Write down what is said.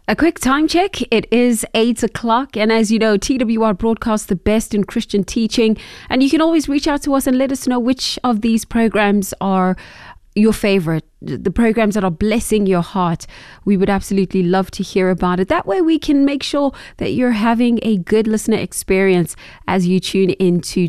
A quick time check. It is 8 o'clock. And as you know, TWR broadcasts the best in Christian teaching. And you can always reach out to us and let us know which of these programs are your favorite, the programs that are blessing your heart. We would absolutely love to hear about it. That way we can make sure that you're having a good listener experience as you tune into